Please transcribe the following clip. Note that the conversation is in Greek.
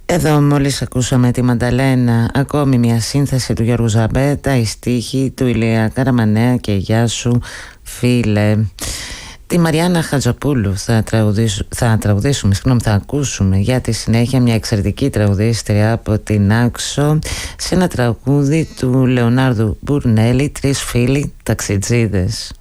Εδώ μόλις ακούσαμε τη Μανταλένα, ακόμη μια σύνθεση του Γιώργου Ζαμπέτα, η στίχη του Ηλία Καραμανέα και γεια σου φίλε. Τη Μαριάννα Χατζοπούλου θα ακούσουμε για τη συνέχεια, μια εξαιρετική τραγουδίστρια από την Άξο, σε ένα τραγούδι του Λεωνάρδου Μπουρνέλη, «Τρεις φίλοι ταξιτζίδες».